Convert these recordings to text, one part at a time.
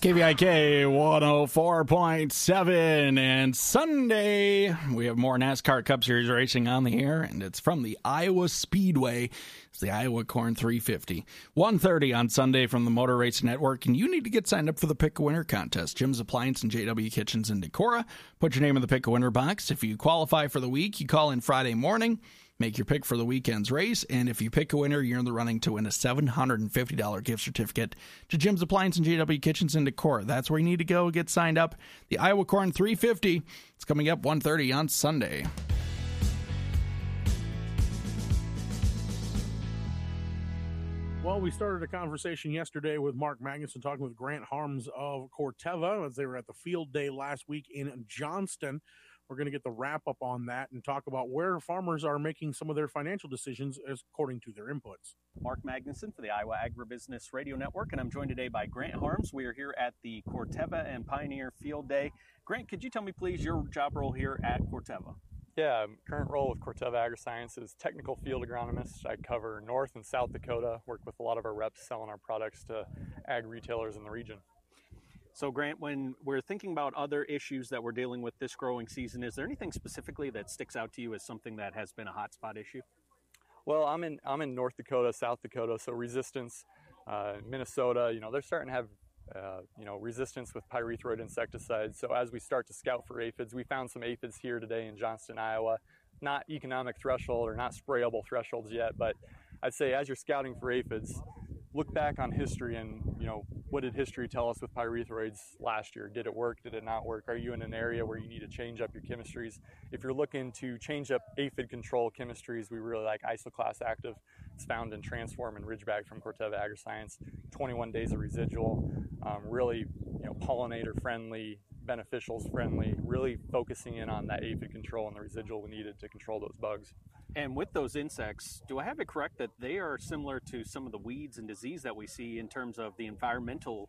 KVIK 104.7, and Sunday we have more NASCAR Cup Series racing on the air, and it's from the Iowa Speedway. It's the Iowa Corn 350. 1:30 on Sunday from the Motor Race Network, and you need to get signed up for the Pick a Winner contest. Jim's Appliance and JW Kitchens in Decorah. Put your name in the Pick a Winner box. If you qualify for the week, you call in Friday morning. Make your pick for the weekend's race, and if you pick a winner, you're in the running to win a $750 gift certificate to Jim's Appliance and JW Kitchens in Decorah. That's where you need to go get signed up. The Iowa Corn 350. It's coming up 1:30 on Sunday. Well, we started a conversation yesterday with Mark Magnuson talking with Grant Harms of Corteva as they were at the field day last week in Johnston. We're going to get the wrap-up on that and talk about where farmers are making some of their financial decisions as according to their inputs. Mark Magnuson for the Iowa Agribusiness Radio Network, and I'm joined today by Grant Harms. We are here at the Corteva and Pioneer Field Day. Grant, could you tell me, please, your job role here at Corteva? Yeah, current role with Corteva AgriScience is technical field agronomist. I cover North and South Dakota, work with a lot of our reps selling our products to ag retailers in the region. So, Grant, when we're thinking about other issues that we're dealing with this growing season, is there anything specifically that sticks out to you as something that has been a hotspot issue? Well, I'm in North Dakota, South Dakota, so resistance. Minnesota, they're starting to have resistance with pyrethroid insecticides. So as we start to scout for aphids, we found some aphids here today in Johnston, Iowa. Not economic threshold or not sprayable thresholds yet, but I'd say as you're scouting for aphids, look back on history and, what did history tell us with pyrethroids last year? Did it work? Did it not work? Are you in an area where you need to change up your chemistries? If you're looking to change up aphid control chemistries, we really like Isoclass Active. It's found in Transform and Ridgeback from Corteva AgriScience. 21 days of residual, really, pollinator friendly, beneficials friendly, really focusing in on that aphid control and the residual we needed to control those bugs. And with those insects, do I have it correct that they are similar to some of the weeds and disease that we see in terms of the environmental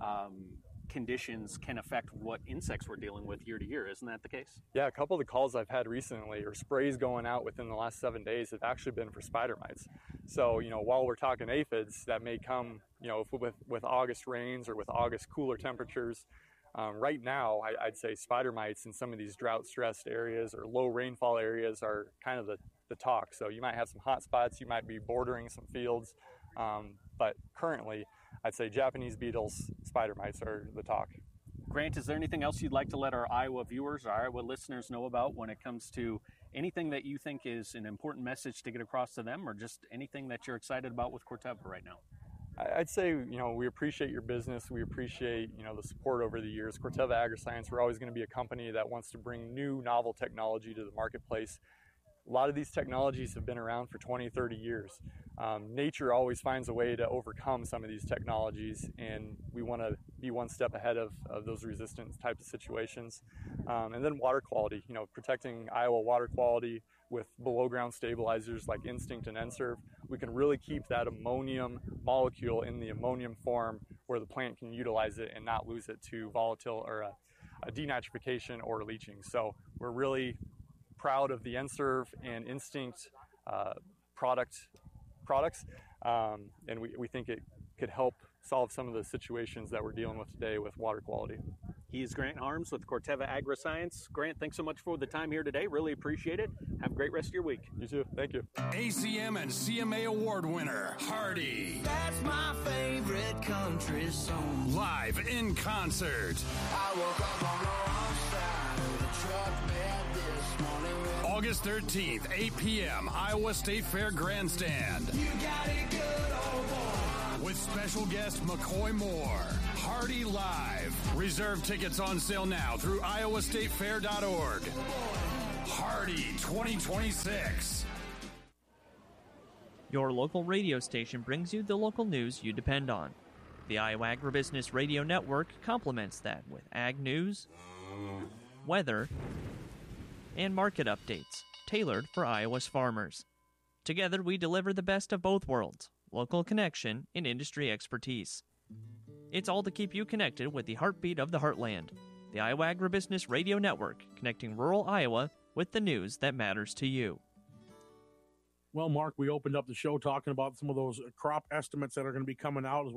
conditions can affect what insects we're dealing with year to year? Isn't that the case? Yeah, a couple of the calls I've had recently or sprays going out within the last 7 days have actually been for spider mites. So, while we're talking aphids, that may come, with August rains or with August cooler temperatures. Right now, I'd say spider mites in some of these drought-stressed areas or low rainfall areas are kind of the talk. So you might have some hot spots, you might be bordering some fields, but currently, I'd say Japanese beetles, spider mites are the talk. Grant, is there anything else you'd like to let our Iowa viewers, our Iowa listeners know about when it comes to anything that you think is an important message to get across to them, or just anything that you're excited about with Corteva right now? I'd say, we appreciate your business. We appreciate, the support over the years. Corteva AgriScience, we're always going to be a company that wants to bring new, novel technology to the marketplace. A lot of these technologies have been around for 20, 30 years. Nature always finds a way to overcome some of these technologies, and we want to be one step ahead of those resistant types of situations. And then water quality, protecting Iowa water quality with below ground stabilizers like Instinct and N-Serve. We can really keep that ammonium molecule in the ammonium form where the plant can utilize it and not lose it to volatile or a denitrification or leaching. So we're really proud of the N-Serve and Instinct products, and we think it could help solve some of the situations that we're dealing with today with water quality. He is Grant Harms with Corteva AgriScience. Grant, thanks so much for the time here today. Really appreciate it. Have a great rest of your week. You too. Thank you. ACM and CMA award winner, Hardy. That's my favorite country song. Live in concert. I woke up on the wrong side of the truck bed this morning. August 13th, 8 p.m., Iowa State Fair Grandstand. You got it good, old boy. With special guest McCoy Moore. Hardy Live. Reserve tickets on sale now through iowastatefair.org. Hardy 2026. Your local radio station brings you the local news you depend on. The Iowa Agribusiness Radio Network complements that with ag news, weather, and market updates tailored for Iowa's farmers. Together, we deliver the best of both worlds, local connection and industry expertise. It's all to keep you connected with the heartbeat of the heartland. The Iowa Agribusiness Radio Network, connecting rural Iowa with the news that matters to you. Well, Mark, we opened up the show talking about some of those crop estimates that are going to be coming out as